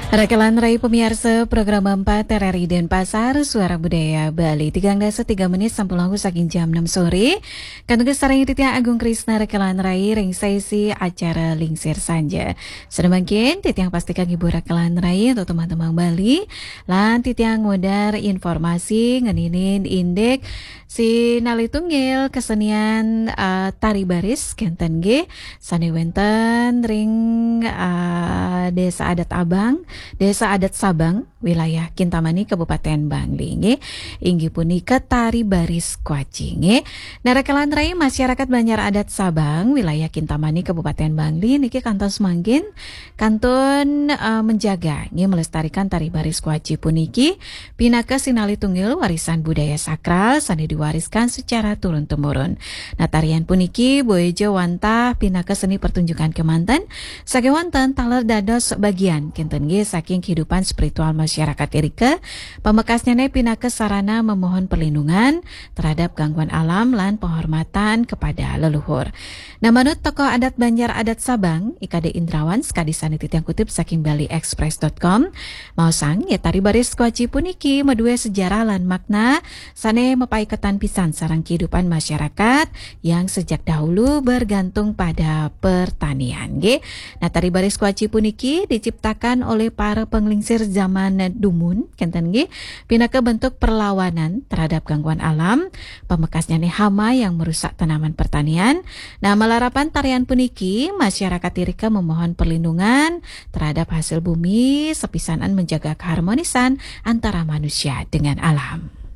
Rekalan Rai pemirsa program 4 RRI Denpasar Suara Budaya Bali 3 sampai lagu saking jam 6 sore. Kantugas sarang Titiang Agung Krisna Rekalan Rai ring sesi acara Lingsir Sanja. Sedemikian Titiang pastikan ibu Rekalan Rai untuk teman-teman Bali. Lan Titiang ngodar informasi ngeninin indek si Nali Tunggil kesenian tari baris kenten G sane wenten ring Desa Adat Abang, Desa Adat Sabang, wilayah Kintamani, Kabupaten Bangli. Inggih punika tari baris kuaci. Narekalan rai masyarakat Banjar Adat Sabang, wilayah Kintamani, Kabupaten Bangli. Niki kanton semangkin, kanton menjaga, melestarikan tari baris kuaci puniki. Pinaka sinali tunggil warisan budaya sakral, sani diwariskan secara turun-temurun. Nah tarian puniki boejo wantah pinaka seni pertunjukan kemanten, sage wonten taler dados bagian kinten ge saking kehidupan spiritual masyarakat Erika. Pamekasnya pinaka sarana memohon perlindungan terhadap gangguan alam lan penghormatan kepada leluhur. Nah manut tokoh adat Banjar Adat Sabang IKD Indrawan sekadi saniti yang kutip saking baliexpress.com mau sang ya tari baris kuaci puniki medue sejarah lan makna sane mepaiketan pisan sarang kehidupan masyarakat yang sejak dahulu bergantung pada pertanian ge. Nah tari baris kuaci puniki diciptakan oleh para penglingsir zaman dumun kenten ge pinaka bentuk perlawanan terhadap gangguan alam, pamekasnya hama yang merusak tanaman pertanian. Nah melarapan tarian puniki masyarakat Irika memohon perlindungan terhadap hasil bumi sepisanan menjaga keharmonisan antara manusia dengan alam.